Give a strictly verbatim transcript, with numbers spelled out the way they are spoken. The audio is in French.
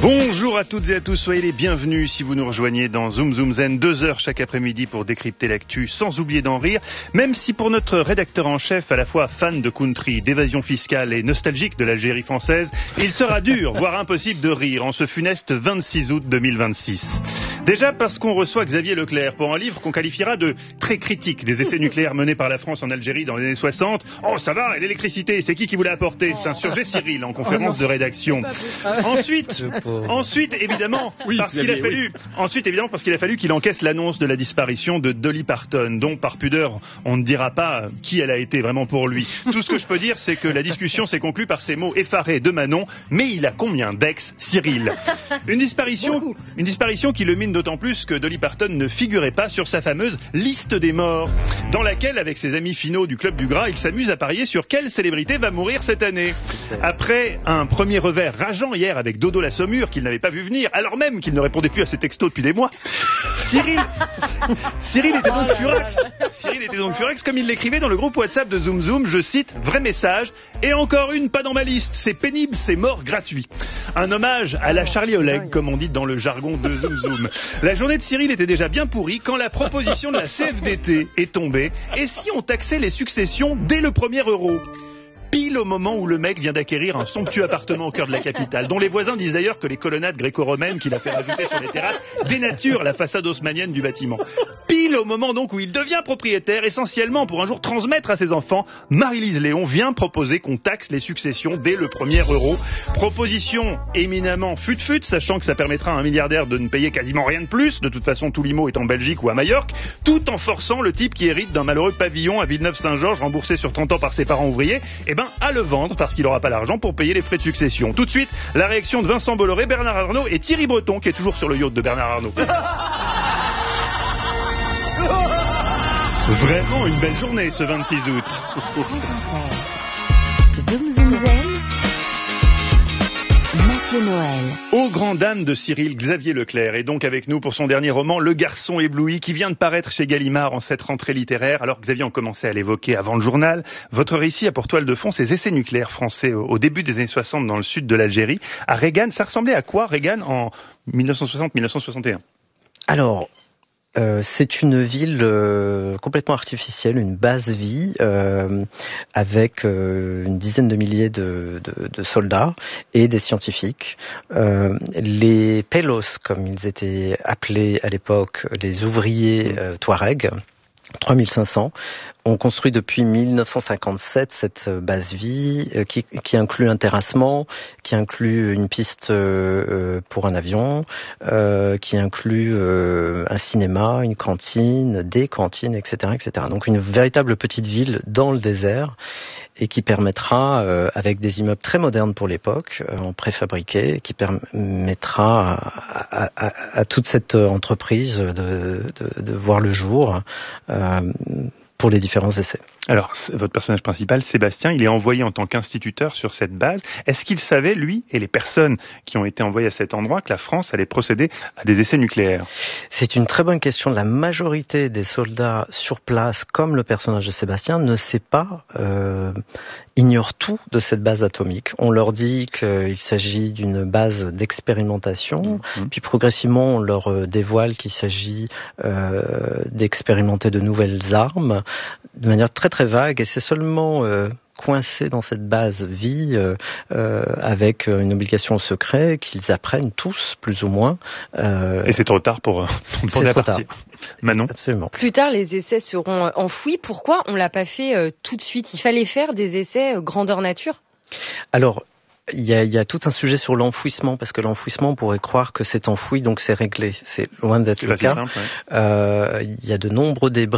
Bonjour à toutes et à tous, soyez les bienvenus si vous nous rejoignez dans Zoom Zoom Zen, deux heures chaque après-midi pour décrypter l'actu sans oublier d'en rire, même si pour notre rédacteur en chef, à la fois fan de country, d'évasion fiscale et nostalgique de l'Algérie française, il sera dur, voire impossible de rire en ce funeste vingt-six août deux mille vingt-six. Déjà parce qu'on reçoit Xavier Leclerc pour un livre qu'on qualifiera de très critique des essais nucléaires menés par la France en Algérie dans les années soixante. Oh ça va, et l'électricité, c'est qui qui vous l'a apporté? S'insurgeait Cyril en conférence de rédaction. Ensuite... Ensuite, évidemment, oui, parce qu'il a fallu, oui. ensuite, évidemment, parce qu'il a fallu qu'il encaisse l'annonce de la disparition de Dolly Parton, dont, par pudeur, on ne dira pas qui elle a été vraiment pour lui. Tout ce que je peux dire, c'est que la discussion s'est conclue par ces mots effarés de Manon. Mais il a combien d'ex, Cyril? Une disparition, une disparition qui le mine d'autant plus que Dolly Parton ne figurait pas sur sa fameuse liste des morts, dans laquelle, avec ses amis finaux du Club du Gras, il s'amuse à parier sur quelle célébrité va mourir cette année. Après un premier revers rageant hier avec Dodo la Saumure, qu'il n'avait pas vu venir, alors même qu'il ne répondait plus à ses textos depuis des mois. Cyril, Cyril était donc furax. Cyril était donc furax, comme il l'écrivait dans le groupe WhatsApp de Zoom Zoom, je cite, vrai message, et encore une pas dans ma liste, c'est pénible, c'est mort gratuit. Un hommage à la Charlie Oleg, comme on dit dans le jargon de Zoom Zoom. La journée de Cyril était déjà bien pourrie quand la proposition de la C F D T est tombée, et si on taxait les successions dès le premier euro? Pile au moment où le mec vient d'acquérir un somptueux appartement au cœur de la capitale, dont les voisins disent d'ailleurs que les colonnades gréco-romaines qu'il a fait rajouter sur les terrasses dénaturent la façade haussmannienne du bâtiment. Pile au moment donc où il devient propriétaire, essentiellement pour un jour transmettre à ses enfants, Marie-Lise Léon vient proposer qu'on taxe les successions dès le premier euro. Proposition éminemment fut-fut, sachant que ça permettra à un milliardaire de ne payer quasiment rien de plus, de toute façon tout l'I M O est en Belgique ou à Majorque, tout en forçant le type qui hérite d'un malheureux pavillon à Villeneuve-Saint-Georges remboursé sur trente ans par ses parents ouvriers, et ben à le vendre parce qu'il n'aura pas l'argent pour payer les frais de succession. Tout de suite, la réaction de Vincent Bolloré, Bernard Arnault et Thierry Breton qui est toujours sur le yacht de Bernard Arnault. Vraiment une belle journée ce vingt-six août. Zoom Zoom Zen, Mathieu Noël. Au grand dame de Cyril, Xavier Leclerc est donc avec nous pour son dernier roman, Le Garçon ébloui, qui vient de paraître chez Gallimard en cette rentrée littéraire. Alors Xavier, on commençait à l'évoquer avant le journal. Votre récit a pour toile de fond ces essais nucléaires français au début des années soixante dans le sud de l'Algérie. À Regan, ça ressemblait à quoi Regan en dix-neuf cent soixante à dix-neuf cent soixante et un? Alors... Euh, c'est une ville euh, complètement artificielle, une base vie euh, avec euh, une dizaine de milliers de, de, de soldats et des scientifiques. Euh, les Pélos, comme ils étaient appelés à l'époque, les ouvriers euh, Touaregs, trois mille cinq cents, ont construit depuis mille neuf cent cinquante-sept cette base vie euh, qui, qui inclut un terrassement, qui inclut une piste euh, pour un avion, euh, qui inclut euh, un cinéma, une cantine, des cantines, et cetera, et cetera. Donc une véritable petite ville dans le désert et qui permettra, euh, avec des immeubles très modernes pour l'époque, euh, en préfabriqué, qui permettra à, à, à, à toute cette entreprise de, de, de voir le jour euh, pour les différents essais. Alors, votre personnage principal, Sébastien, il est envoyé en tant qu'instituteur sur cette base. Est-ce qu'il savait, lui, et les personnes qui ont été envoyées à cet endroit, que la France allait procéder à des essais nucléaires? C'est une très bonne question. La majorité des soldats sur place, comme le personnage de Sébastien, ne sait pas, euh, ignore tout de cette base atomique. On leur dit qu'il s'agit d'une base d'expérimentation, mmh. puis progressivement on leur dévoile qu'il s'agit euh, d'expérimenter de nouvelles armes, de manière très très vague, et c'est seulement euh, coincés dans cette base vie euh, euh, avec une obligation au secret qu'ils apprennent tous plus ou moins. Euh, et c'est trop tard pour, pour la partie. Manon. Absolument. Plus tard, les essais seront enfouis. Pourquoi on l'a pas fait euh, tout de suite? Il fallait faire des essais euh, grandeur nature. Alors. Il y, a, il y a tout un sujet sur l'enfouissement, parce que l'enfouissement, on pourrait croire que c'est enfoui, donc c'est réglé. C'est loin d'être le cas. Simple, ouais. euh, il y a de nombreux débris